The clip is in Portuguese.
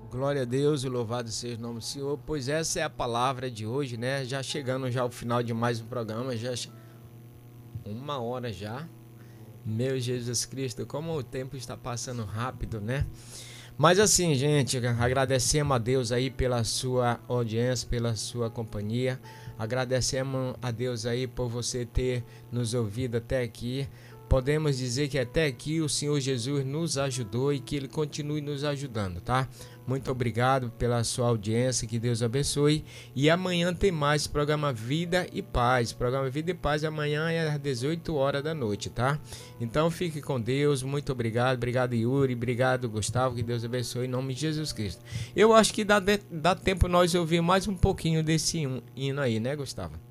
Glória a Deus e louvado seja o nome do Senhor, pois essa é a palavra de hoje, né? Já chegando já ao final de mais um programa, uma hora já. Meu Jesus Cristo, como o tempo está passando rápido, né? Mas assim, gente, agradecemos a Deus aí pela sua audiência, pela sua companhia. Agradecemos a Deus aí por você ter nos ouvido até aqui. Podemos dizer que até aqui o Senhor Jesus nos ajudou e que Ele continue nos ajudando, tá? Muito obrigado pela sua audiência, que Deus abençoe. E amanhã tem mais programa Vida e Paz. Programa Vida e Paz amanhã é às 18 horas da noite, tá? Então fique com Deus, muito obrigado. Obrigado, Yuri, obrigado, Gustavo, que Deus abençoe em nome de Jesus Cristo. Eu acho que dá tempo nós ouvir mais um pouquinho desse hino aí, né, Gustavo?